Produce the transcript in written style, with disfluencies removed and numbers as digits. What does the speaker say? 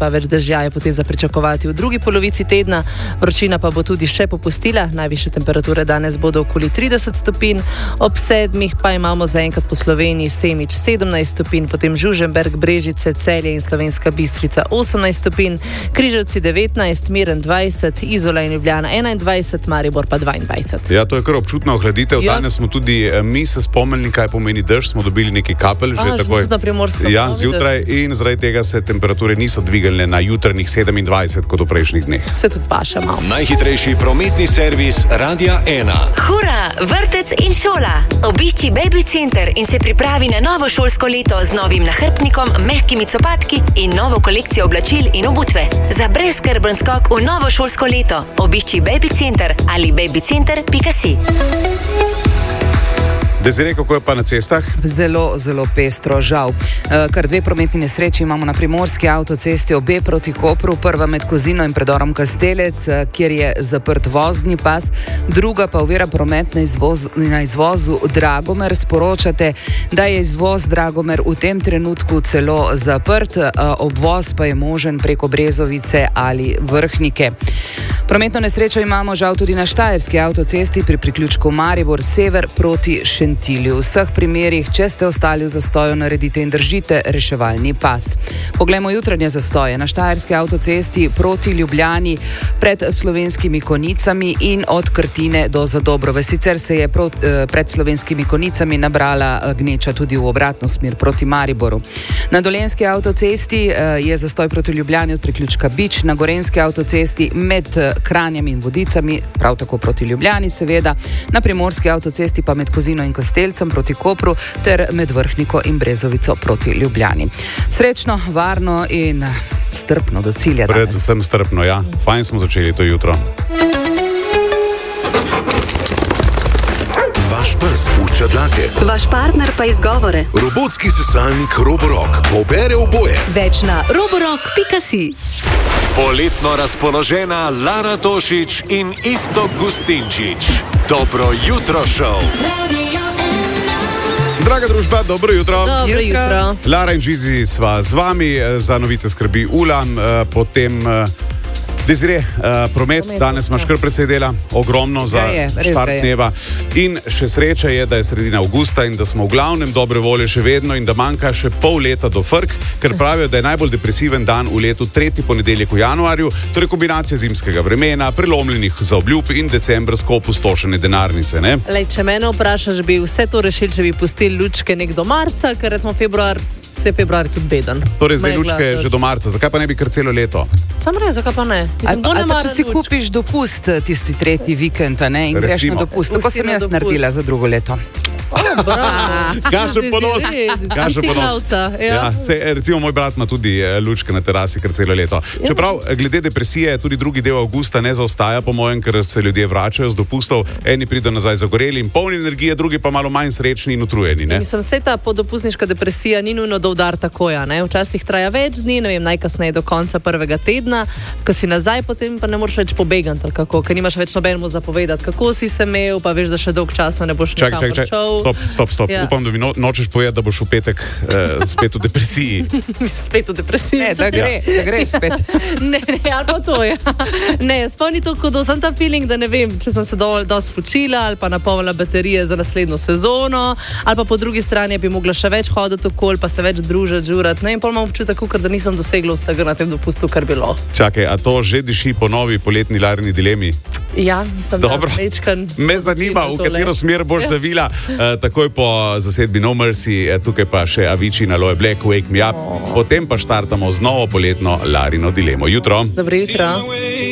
pa več dežja je poteza pričakovati v drugi polovici tedna. Vročina pa bo tudi še popustila. Najvišje temperature danes bodo okoli 30 stopinj. Ob 7 pa imamo zaenkrat po Sloveniji Semič 17 stopinj, potem Žužemberk, Brežice, Celje in Slovenska Bistrica 18 stopinj, Križevci 19, Miren 20, Izola in Ljubljana 21, Maribor pa 22. Ja, to je kar občutna ohladitev. Ja. Danes smo tudi mi se spomnili, kaj pomeni dež, smo dobili nekaj kapelj že takoj. Na Primorskem. Ja, zjutraj in zaradi tega se temperature niso dvigalne na jutrnih 27 kot v prejšnjih dneh. Se tudi paša malo. Najhitrejši prometni servis Radia 1. Hura, vrtec in šola. Obišči Baby Center in se pripravi na novo šolsko leto z novim nahrbtnikom, mehkimi copatki in novo kolekcijo oblačil in obutve. Za brezskrben skok v novo šolsko leto obišči Baby Center ali babycenter.si. Desiree, kako je pa na cestah? Zelo, zelo pestro, žal. Kar 2 prometni nesreči imamo na primorski avtocesti, obe proti Kopru, prva med Kozino in predorom Kastelec, kjer je zaprt vozni pas, druga pa ovira promet na izvozu Dragomer. Sporočate, da je izvoz Dragomer v tem trenutku celo zaprt, obvoz pa je možen preko Brezovice ali Vrhnike. Prometno nesrečo imamo žal tudi na štajerski avtocesti pri priključku Maribor sever proti Šentilju. V vseh primerih, če ste ostali v zastoju, naredite in držite reševalni pas. Poglejmo jutranje zastoje. Na štajerski avtocesti proti Ljubljani pred Slovenskimi Konicami in od Krtine do Zadobrove. Sicer se je pred Slovenskimi Konicami nabrala gneča tudi v obratno smer proti Mariboru. Na Dolenjski avtocesti je zastoj proti Ljubljani od priključka Bič, na Gorenjski avtocesti med Kranjem in Vodicami, prav tako proti Ljubljani seveda, na Primorski avtocesti pa med Kozino in Kastelcem proti Kopru ter med Vrhniko in Brezovico proti Ljubljani. Srečno, varno in strpno do cilja danes. Predvsem strpno, ja. Fajn smo začeli to jutro. Vaš pes pušča dlake. Vaš partner pa izgovore. Robotski sesalnik Roborock pobere oboje. Več na roborock.si. Poletno razpoložena Lara Tošić in Iztok Gustinčič. Dobro jutro šov. Draga družba, dobro jutro. Dobro jutro. Lara in Žizi sva z vami, za novice skrbi Ula, potem Desiree, promet, danes imaš kar precej dela, ogromno za štart dneva. In še sreča je, da je sredina avgusta in da smo v glavnem dobre volje še vedno in da manjka še pol leta do frk, ker pravijo, da je najbolj depresiven dan v letu 3. ponedeljek v januarju, torej kombinacija zimskega vremena, prelomljenih zaobljub in decembrsko opustošene denarnice, ne? Lej, če mene vprašaš, bi vse to rešili, če bi pustili lučke nek do marca, ker recimo februar tudi beden. Torej zdaj lučke že do marca, zakaj pa ne bi kar celo leto? Sam res, zakaj pa ne? Ali pa če si kupiš dopust tisti 3. vikend, ne, in greš na dopust. Tako sem jaz naredila za drugo leto. Kažem ponos. Ja, recimo moj brat ima tudi lučke na terasi kar celo leto. Čeprav glede depresije tudi drugi del avgusta ne zaostaja, po mojem, ker se ljudje vračajo z dopustov, eni pridejo nazaj zagoreli in polni energije, drugi pa malo manj srečni in utrujeni. Ne? Mislim, vse ta podopustniška depresija ni nujno do udar takoja. Včasih traja več dni, ne vem, najkasneje do konca prvega tedna, ko si nazaj, potem pa ne moreš več pobegati, ker nimaš več nobenemu zapovedati, kako si se imel, pa veš, da še dolg časa ne boš nikamor šel. Stop. Ja. Upam, da mi nočeš povedati, da boš v petek spet v depresiji. Spet v depresiji? Ne, da gre spet. Ne, ali pa to je. Ne, spomni to, kot sem ta feeling, da ne vem, če sem se dosti spočila ali pa napolnila baterije za naslednjo sezono, ali pa po drugi strani bi mogla še več hoditi okoli, pa se več družiti, žurati. In pol imam občutek, da nisem dosegla vsega na tem dopustu, kar bi lahko. Čakaj, a to že diši po novi poletni Larini dilemi? Ja, mislim, dobro. Me zanima, v katero smer boš zavila. Takoj po zasedbi No Mercy, tukaj pa še Avicii in Aloe Black, Wake Me Up. Potem pa štartamo z novo poletno Larino dilemo. Jutro. Dobro jutro.